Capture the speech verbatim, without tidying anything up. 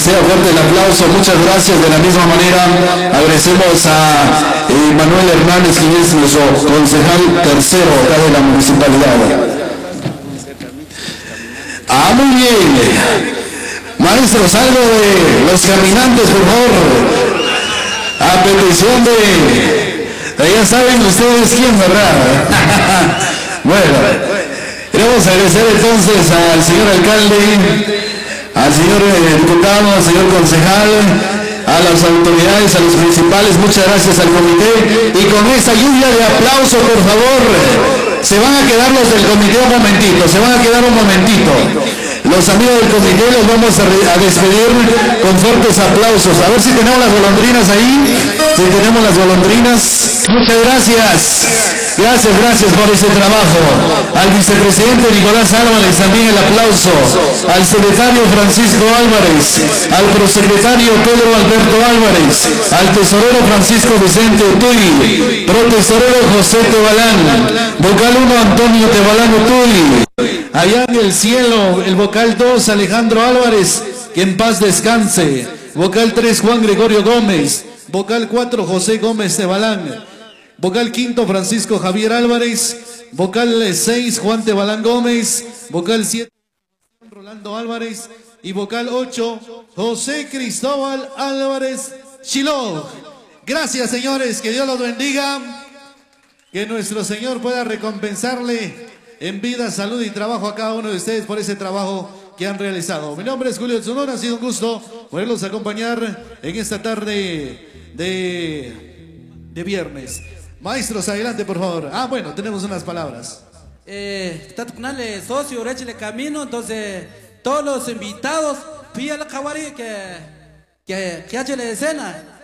sea fuerte el aplauso, muchas gracias. De la misma manera agradecemos a eh, Manuel Hernández, quien es nuestro concejal tercero acá de la municipalidad. Ah, muy bien. Maestros, algo de los caminantes, por favor. A petición de... Ya saben ustedes quién, ¿verdad? Bueno, queremos agradecer entonces al señor alcalde, al señor diputado, al señor concejal, a las autoridades, a los principales. Muchas gracias al comité. Y con esa lluvia de aplausos, por favor, se van a quedar los del comité un momentito, se van a quedar un momentito. Los amigos del comité los vamos a, a despedir con fuertes aplausos. A ver si tenemos las golondrinas ahí. Si tenemos las golondrinas. Muchas gracias. Gracias, gracias por ese trabajo. Al vicepresidente Nicolás Álvarez también el aplauso. Al secretario Francisco Álvarez. Al prosecretario Pedro Alberto Álvarez. Al tesorero Francisco Vicente Utuy. Protesorero José Tebalán. Vocal uno Antonio Tebalán Utuy. Allá en el cielo, el vocal dos, Alejandro Álvarez, que en paz descanse. Vocal tres, Juan Gregorio Gómez. Vocal cuatro, José Gómez Tebalán. Vocal quinto, Francisco Javier Álvarez. Vocal seis, Juan Tebalán Gómez. Vocal siete, Rolando Álvarez. Y vocal ocho, José Cristóbal Álvarez Chiló. Gracias, señores, que Dios los bendiga. Que nuestro Señor pueda recompensarle en vida, salud y trabajo a cada uno de ustedes por ese trabajo que han realizado. Mi nombre es Julio Tsunora, ha sido un gusto poderlos acompañar en esta tarde de, de viernes. Maestros, adelante por favor. Ah, bueno, tenemos unas palabras. Eh, socio, rechile camino, entonces todos los invitados, pídale a que que que haya la escena.